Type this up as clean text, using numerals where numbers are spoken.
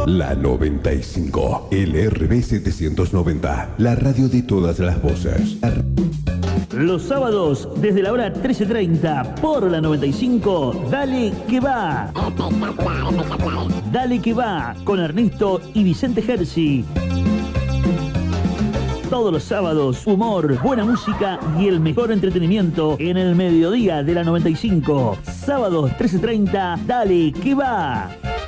La 95, LRB 790, la radio de todas las voces. Los sábados, desde la hora 13:30, por la 95, Dale que va. Dale que va, con Ernesto y Vicente Gersi. Todos los sábados, humor, buena música y el mejor entretenimiento en el mediodía de la 95. Sábados 13:30, Dale que va.